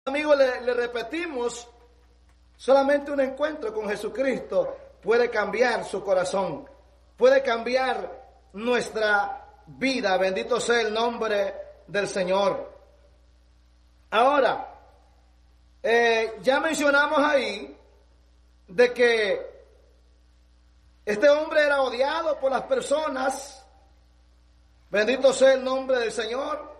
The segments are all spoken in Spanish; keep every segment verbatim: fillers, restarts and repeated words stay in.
Amigos, le, le repetimos, solamente un encuentro con Jesucristo puede cambiar su corazón, puede cambiar nuestra vida. Bendito sea el nombre del Señor. Ahora, eh, ya mencionamos ahí de que este hombre era odiado por las personas. Bendito sea el nombre del Señor.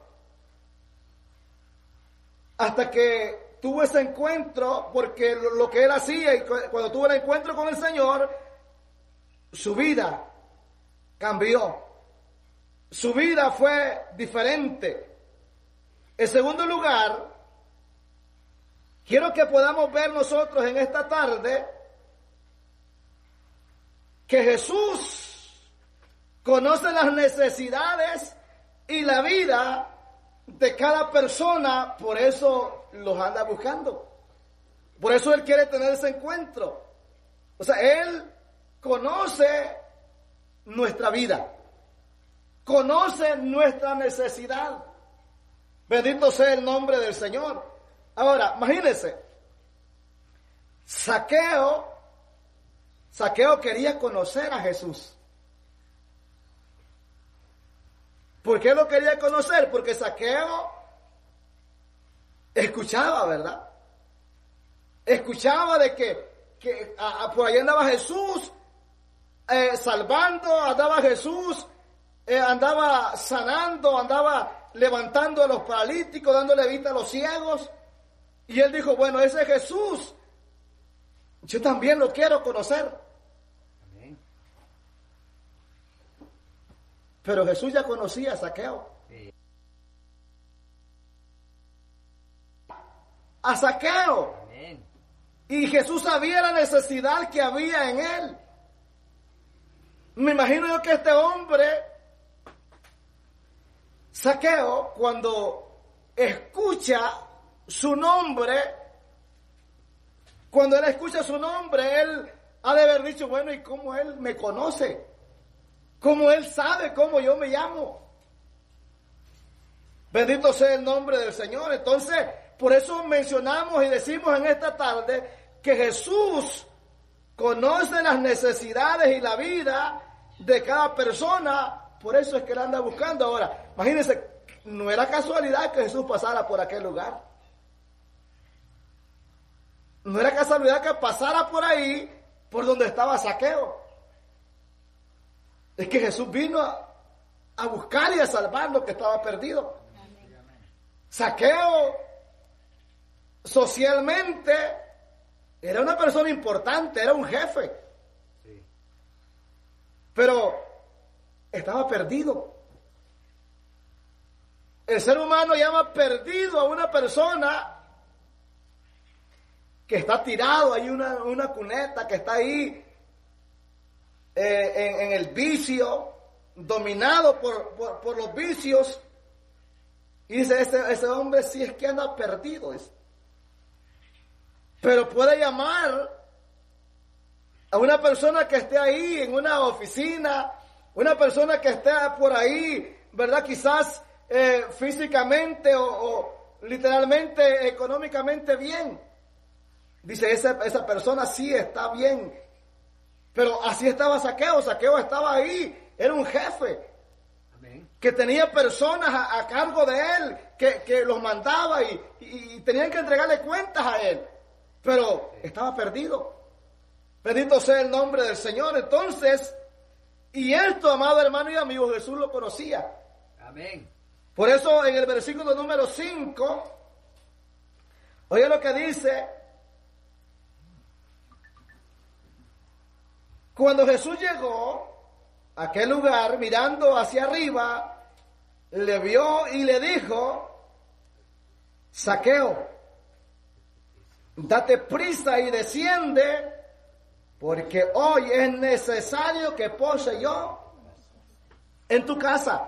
Hasta que tuvo ese encuentro, porque lo, lo que él hacía, y cuando tuvo el encuentro con el Señor, su vida cambió. Su vida fue diferente. En segundo lugar, quiero que podamos ver nosotros en esta tarde que Jesús conoce las necesidades y la vida de cada persona, por eso los anda buscando. Por eso Él quiere tener ese encuentro. O sea, Él conoce nuestra vida, conoce nuestra necesidad. Bendito sea el nombre del Señor. Ahora, imagínense, Zaqueo, Zaqueo quería conocer a Jesús. ¿Por qué lo quería conocer? Porque Zaqueo escuchaba, ¿verdad? Escuchaba de que, que a, a, por ahí andaba Jesús eh, salvando, andaba Jesús, eh, andaba sanando, andaba levantando a los paralíticos, dándole vista a los ciegos. Y él dijo, bueno, ese Jesús, yo también lo quiero conocer. Pero Jesús ya conocía a Zaqueo. Sí. A Zaqueo. Amén. Y Jesús sabía la necesidad que había en él. Me imagino yo que este hombre, Zaqueo, cuando escucha su nombre, cuando él escucha su nombre, él ha de haber dicho, bueno, ¿y cómo él me conoce? Como Él sabe cómo yo me llamo. Bendito sea el nombre del Señor. Entonces, por eso mencionamos y decimos en esta tarde que Jesús conoce las necesidades y la vida de cada persona. Por eso es que Él anda buscando. Ahora, imagínense, no era casualidad que Jesús pasara por aquel lugar. No era casualidad que pasara por ahí, por donde estaba Zaqueo. Es que Jesús vino a, a buscar y a salvar lo que estaba perdido. Zaqueo socialmente era una persona importante, era un jefe. Sí. Pero estaba perdido. El ser humano llama perdido a una persona que está tirado, hay una, una cuneta que está ahí. Eh, en, en el vicio, dominado por, por, por los vicios. Y dice, ese, ese hombre sí es que anda perdido. Es. Pero puede llamar a una persona que esté ahí en una oficina, una persona que esté por ahí, ¿verdad? Quizás eh, físicamente o, o literalmente, económicamente bien. Dice, esa, esa persona sí está bien. Pero así estaba Zaqueo. Zaqueo estaba ahí, era un jefe. Amén. Que tenía personas a, a cargo de él, que, que los mandaba y, y, y tenían que entregarle cuentas a él. Pero estaba perdido. Bendito sea el nombre del Señor. Entonces, y esto, amado hermano y amigo, Jesús lo conocía. Amén. Por eso en el versículo número cinco, oye lo que dice. Cuando Jesús llegó a aquel lugar, mirando hacia arriba, le vio y le dijo, Zaqueo, date prisa y desciende, porque hoy es necesario que pose yo en tu casa.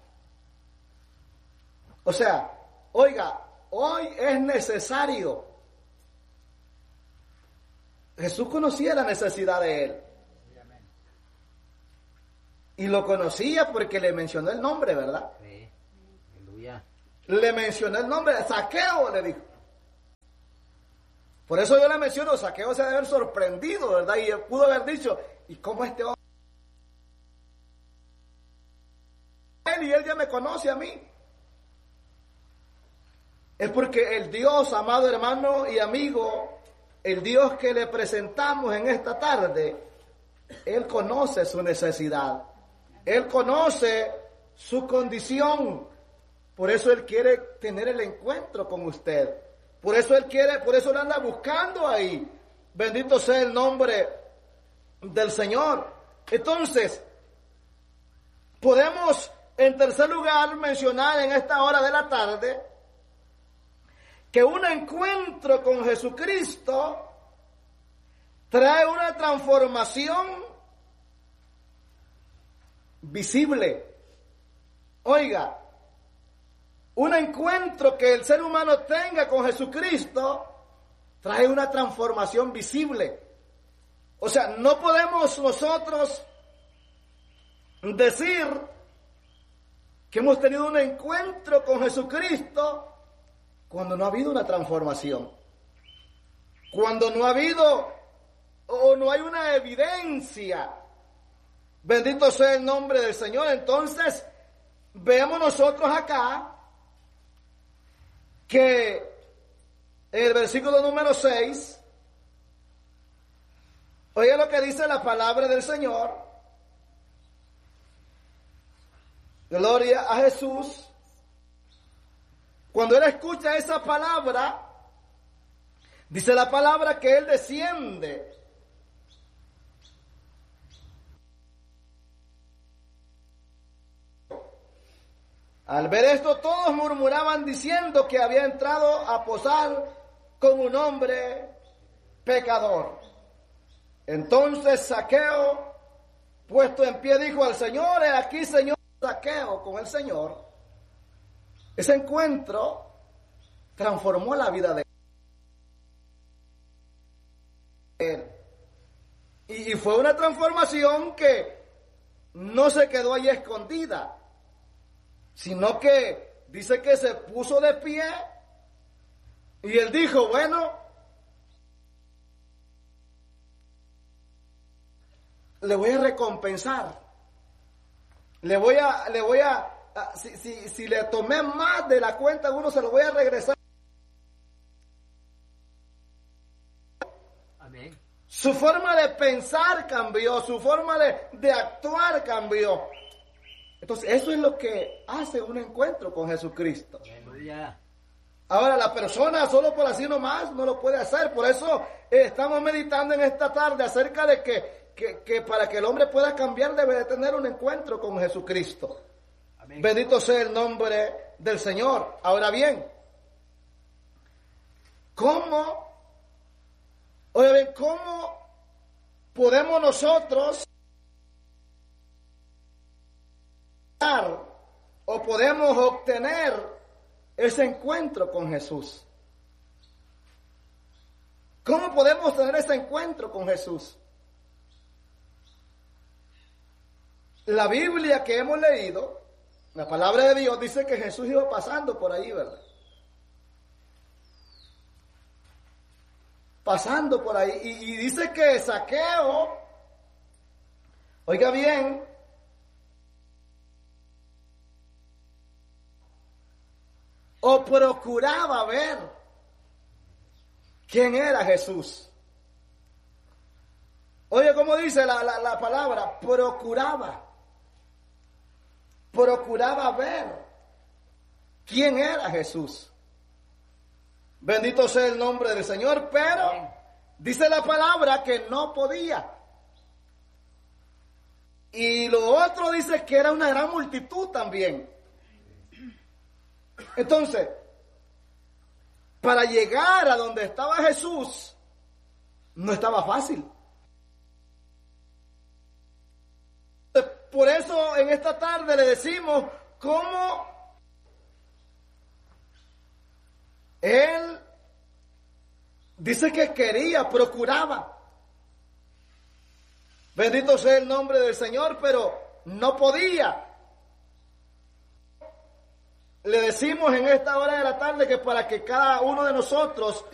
O sea, oiga, hoy es necesario. Jesús conocía la necesidad de él. Y lo conocía porque le mencionó el nombre, ¿verdad? Sí. Aleluya. Le mencionó el nombre, Zaqueo, le dijo. Por eso yo le menciono, Zaqueo se debe haber sorprendido, ¿verdad? Y pudo haber dicho, ¿y cómo este hombre? Él y él ya me conoce a mí. Es porque el Dios, amado hermano y amigo, el Dios que le presentamos en esta tarde, Él conoce su necesidad. Él conoce su condición. Por eso Él quiere tener el encuentro con usted. Por eso Él quiere, por eso Él anda buscando ahí. Bendito sea el nombre del Señor. Entonces, podemos en tercer lugar mencionar en esta hora de la tarde que un encuentro con Jesucristo trae una transformación visible. Oiga, un encuentro que el ser humano tenga con Jesucristo trae una transformación visible. O sea, no podemos nosotros decir que hemos tenido un encuentro con Jesucristo cuando no ha habido una transformación. Cuando no ha habido o no hay una evidencia. Bendito sea el nombre del Señor. Entonces, vemos nosotros acá que el versículo número seis, oye lo que dice la palabra del Señor. Gloria a Jesús. Cuando él escucha esa palabra, dice la palabra que él desciende. Al ver esto, todos murmuraban diciendo que había entrado a posar con un hombre pecador. Entonces Zaqueo, puesto en pie, dijo al Señor: he aquí, Señor. Zaqueo con el Señor, ese encuentro transformó la vida de él. Y fue una transformación que no se quedó ahí escondida, sino que dice que se puso de pie y él dijo: bueno, le voy a recompensar. Le voy a, le voy a, a si, si, si le tomé más de la cuenta, uno se lo voy a regresar. Amén. Su forma de pensar cambió, su forma de, de actuar cambió. Entonces, eso es lo que hace un encuentro con Jesucristo. Aleluya. Ahora, la persona solo por así nomás no lo puede hacer. Por eso eh, estamos meditando en esta tarde acerca de que Que, que para que el hombre pueda cambiar debe de tener un encuentro con Jesucristo. Amén. Bendito sea el nombre del Señor. Ahora bien, ¿cómo, oye bien, cómo podemos nosotros o podemos obtener ese encuentro con Jesús? ¿Cómo podemos tener ese encuentro con Jesús? La Biblia que hemos leído, la palabra de Dios, dice que Jesús iba pasando por ahí, ¿verdad? Pasando por ahí. Y, y dice que Zaqueo, oiga bien, o procuraba ver quién era Jesús. Oye, ¿cómo dice la, la, la palabra? Procuraba. Procuraba ver quién era Jesús. Bendito sea el nombre del Señor, pero dice la palabra que no podía. Y lo otro dice que era una gran multitud también. Entonces, para llegar a donde estaba Jesús, no estaba fácil. Por eso en esta tarde le decimos cómo él dice que quería, procuraba. Bendito sea el nombre del Señor, pero no podía. Le decimos en esta hora de la tarde que para que cada uno de nosotros